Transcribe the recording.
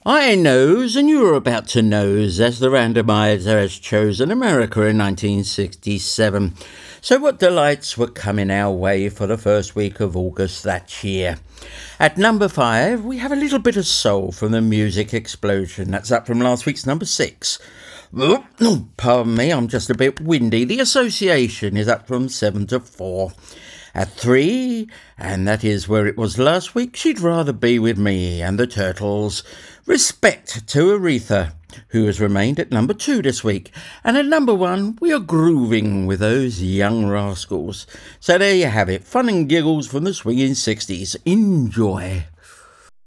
I knows, and you're about to nose, as the randomizer has chosen America in 1967. So what delights were coming our way for the first week of August that year? At number 5, we have a little bit of soul from the Music Explosion. That's up from last week's number 6. Oh, pardon me, I'm just a bit windy. The Association is up from 7 to 4. At 3, and that is where it was last week, She'd Rather Be With Me and the Turtles. Respect to Aretha, who has remained at number 2 this week. And at number 1, we are grooving with those Young Rascals. So there you have it, fun and giggles from the swinging 60s. Enjoy.